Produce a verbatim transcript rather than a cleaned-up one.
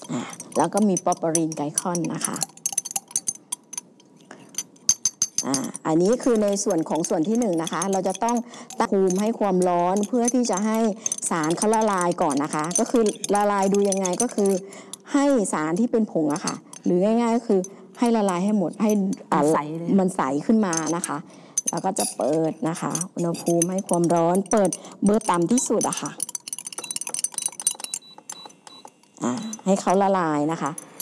อ่าแล้วก็มีปอปรีนไกลคอนนะคะอ่าอันนี้คือในส่วนของส่วนที่หนึ่งนะคะเราจะต้องตั้งอุณหภูมิให้ความร้อนเพื่อที่จะให้สารเขาละลายก่อนนะคะก็คือละลายดูยังไงก็คือให้สารที่เป็นผงอะค่ะหรือง่ายๆก็คือให้ละลายให้หมดให้มันใสเลยมันใสขึ้นมานะคะแล้วก็จะเปิดนะคะอุณหภูมิให้ความร้อนเปิดเบอร์ต่ำที่สุดอะค่ะอ่าให้เขาละลายนะคะ